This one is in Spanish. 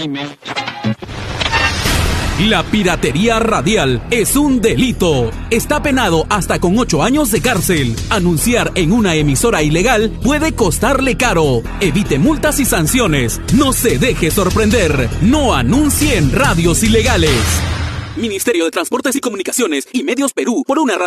La piratería radial es un delito. Está penado hasta con 8 años de cárcel. Anunciar en una emisora ilegal puede costarle caro. Evite multas y sanciones. No se deje sorprender. No anuncie en radios ilegales. Ministerio de Transportes y Comunicaciones y Medios Perú, por una radio.